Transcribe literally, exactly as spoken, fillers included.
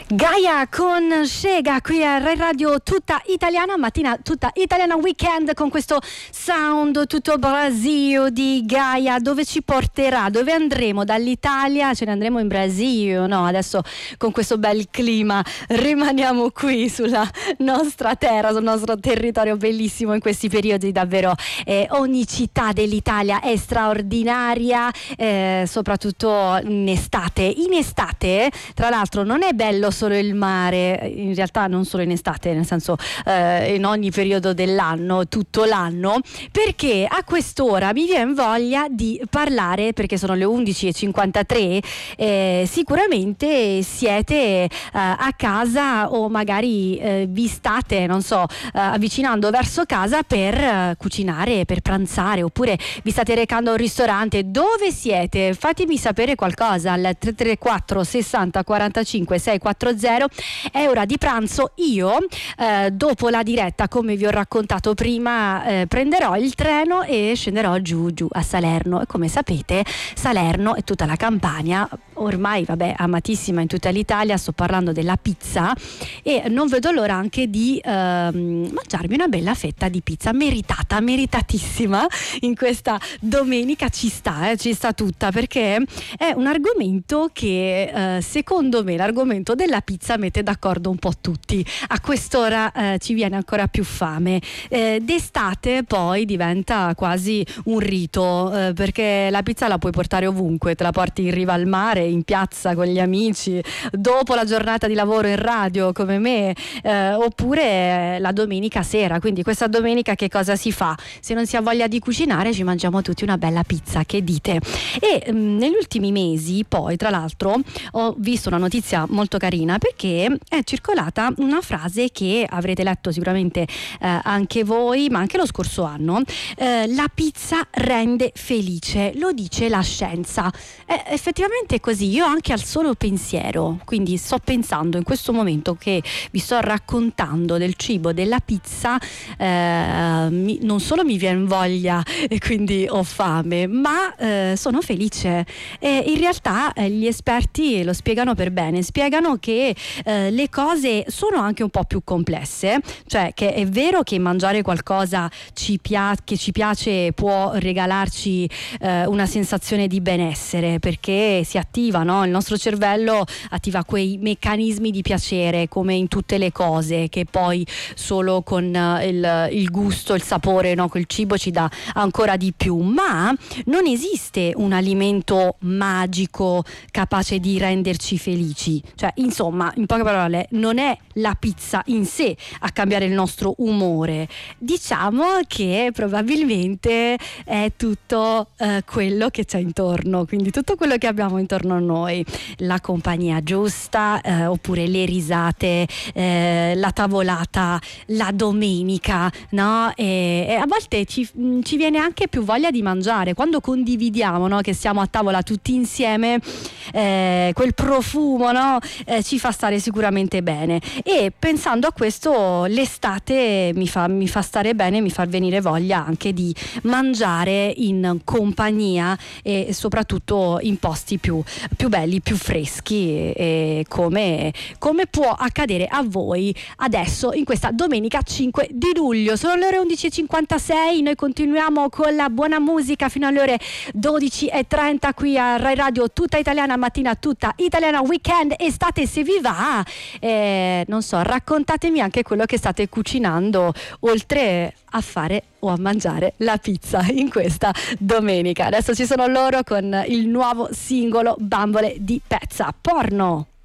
Gaia con Scega qui a Rai Radio tutta italiana, mattina tutta italiana weekend con questo sound tutto Brasile di Gaia. Dove ci porterà? Dove andremo? Dall'Italia ce ne andremo in Brasile, no? Adesso con questo bel clima rimaniamo qui sulla nostra terra, sul nostro territorio bellissimo in questi periodi davvero. Eh, ogni città dell'Italia è straordinaria, eh, soprattutto in estate. In estate, tra l'altro, non è bello solo il mare, in realtà non solo in estate, nel senso eh, in ogni periodo dell'anno, tutto l'anno, perché a quest'ora mi viene voglia di parlare, perché sono le undici e cinquantatré, eh, sicuramente siete eh, a casa o magari eh, vi state, non so, eh, avvicinando verso casa per eh, cucinare, per pranzare, oppure vi state recando a un ristorante. Dove siete? Fatemi sapere qualcosa al tre tre quattro sessanta quarantacinque seicentoquaranta. È ora di pranzo. Io eh, dopo la diretta, come vi ho raccontato prima, eh, prenderò il treno e scenderò giù giù a Salerno. E come sapete, Salerno e tutta la Campania ormai vabbè amatissima in tutta l'Italia. Sto parlando della pizza e non vedo l'ora anche di eh, mangiarmi una bella fetta di pizza meritata, meritatissima in questa domenica. Ci sta, eh, ci sta tutta, perché è un argomento che eh, secondo me, l'argomento della pizza mette d'accordo un po' tutti. A quest'ora eh, ci viene ancora più fame. Eh, d'estate poi diventa quasi un rito, eh, perché la pizza la puoi portare ovunque, te la porti in riva al mare, in piazza con gli amici, dopo la giornata di lavoro in radio come me, eh, oppure la domenica sera. Quindi questa domenica che cosa si fa? Se non si ha voglia di cucinare, ci mangiamo tutti una bella pizza, che dite? E mh, negli ultimi mesi poi, tra l'altro, ho visto una notizia molto carina, perché è circolata una frase che avrete letto sicuramente eh, anche voi, ma anche lo scorso anno. Eh, la pizza rende felice, lo dice la scienza. Eh, effettivamente è così. Io anche al solo pensiero, quindi sto pensando in questo momento che vi sto raccontando del cibo, della pizza, eh, mi, non solo mi viene voglia e quindi ho fame, ma eh, sono felice. E in realtà eh, gli esperti lo spiegano per bene, spiegano che eh, le cose sono anche un po' più complesse, cioè che è vero che mangiare qualcosa ci pia- che ci piace può regalarci eh, una sensazione di benessere, perché si attiva, no? Il nostro cervello attiva quei meccanismi di piacere, come in tutte le cose, che poi solo con eh, il, il gusto, il sapore, no? Quel cibo ci dà ancora di più. Ma non esiste un alimento magico capace di renderci felici, cioè insomma, in poche parole, non è la pizza in sé a cambiare il nostro umore. Diciamo che probabilmente è tutto eh, quello che c'è intorno, quindi tutto quello che abbiamo intorno a noi, la compagnia giusta, eh, oppure le risate, eh, la tavolata la domenica, no? E, e a volte ci, ci viene anche più voglia di mangiare quando condividiamo, no? Che siamo a tavola tutti insieme, eh, quel profumo, no? Eh, ci fa stare sicuramente bene. E pensando a questo, l'estate mi fa, mi fa stare bene, mi fa venire voglia anche di mangiare in compagnia e soprattutto in posti più, più belli, più freschi, e, e come, come può accadere a voi adesso in questa domenica cinque di luglio. Sono le ore undici e cinquantasei, noi continuiamo con la buona musica fino alle ore dodici e trenta qui a Rai Radio tutta italiana, mattina tutta italiana weekend, estate se vi va. Eh, non so, raccontatemi anche quello che state cucinando, oltre a fare o a mangiare la pizza in questa domenica. Adesso ci sono loro con il nuovo singolo Bambole di Pezza, Porno.